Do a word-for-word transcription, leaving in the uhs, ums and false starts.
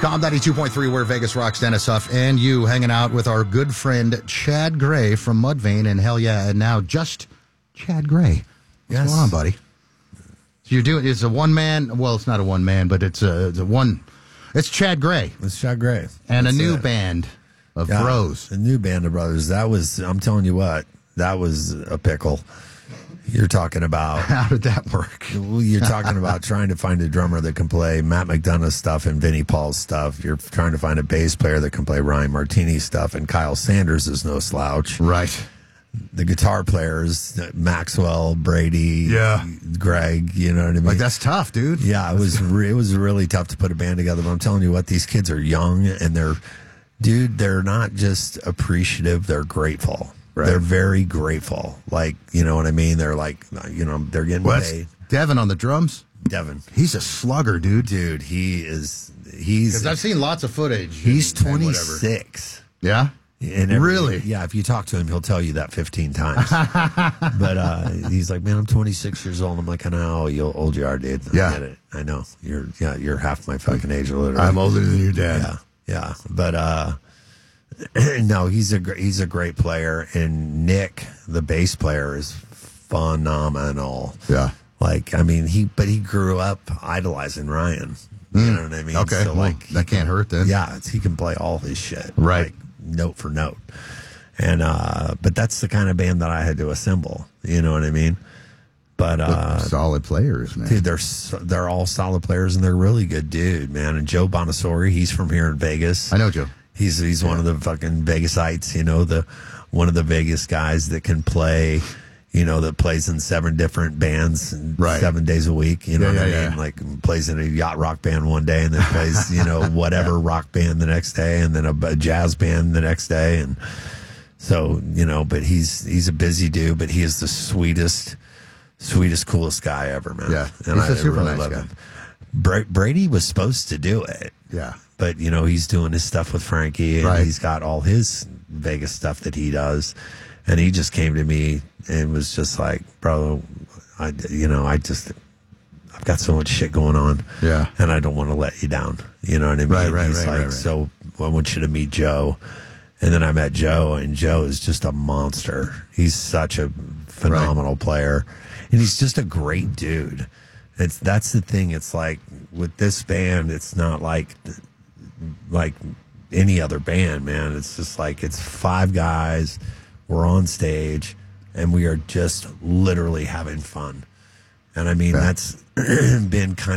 Calm ninety-two point three, where Vegas rocks. Dennis Huff and you hanging out with our good friend Chad Gray from Mudvayne. And hell yeah, and now just Chad Gray. What's yes. going on, buddy? So you're doing, it's a one man, well, it's not a one man, but it's a, it's a one, it's Chad Gray. It's Chad Gray. And That's a new it. band of yeah, bros. A new band of brothers. That was, I'm telling you what, that was a pickle. You're talking about. How did that work? You're talking about trying to find a drummer that can play Matt McDonough's stuff and Vinnie Paul's stuff. You're trying to find a bass player that can play Ryan Martini's stuff, and Kyle Sanders is no slouch. Right. The guitar players, Maxwell, Brady, Yeah. Greg, you know what I mean? Like, that's tough, dude. Yeah, it was re- it was really tough to put a band together. But I'm telling you what, these kids are young and they're, dude, they're not just appreciative, they're grateful. Right. They're very grateful. Like, you know what I mean? They're like, you know, they're getting well, paid. Devin on the drums. Devin. He's a slugger, dude. Dude, he is, he's. Because I've seen lots of footage. He's and, and twenty-six. Yeah? And every, really? Yeah, if you talk to him, he'll tell you that fifteen times. But uh, he's like, man, I'm twenty-six years old. I'm like, I know how you- old you are, dude. I Yeah. get it. I know. You're, yeah, you're half my fucking age, literally. I'm older than your dad. Yeah, yeah. But uh, no, he's a gr- he's a great player, and Nick, the bass player, is phenomenal. Yeah. Like, I mean, he but he grew up idolizing Ryan. You Mm. know what I mean? Okay, so well, like that can't hurt then. Yeah, it's, he can play all his shit, Right. like, note for note. And uh, but that's the kind of band that I had to assemble. You know what I mean? But uh, solid players, man. dude, they're s- they're all solid players, and they're really good, dude, man. And Joe Bonasori, he's from here in Vegas. I know Joe. He's he's one of the fucking Vegasites, you know, the one of the Vegas guys that can play, you know, that plays in seven different bands Right. seven days a week. You know Yeah, what yeah, I mean? yeah. Like plays in a yacht rock band one day, and then plays, you know, whatever rock band the next day, and then a, a jazz band the next day, and so, you know, but he's he's a busy dude, but he is the sweetest, sweetest, coolest guy ever, man. Yeah, and he's I a super really nice love guy. him. Bra- Brady was supposed to do it. Yeah. But, you know, he's doing his stuff with Frankie, and Right. he's got all his Vegas stuff that he does. And he just came to me and was just like, bro, I, you know, I just, I've got so much shit going on. Yeah. And I don't want to let you down. You know what I mean? Right, right, he's right, like, right, right. so I want you to meet Joe. And then I met Joe, and Joe is just a monster. He's such a phenomenal Right. player. And he's just a great dude. It's that's the thing. It's like with this band, it's not like like any other band, man. It's just like it's five guys. We're on stage, and we are just literally having fun. And I mean, Yeah. that's been kind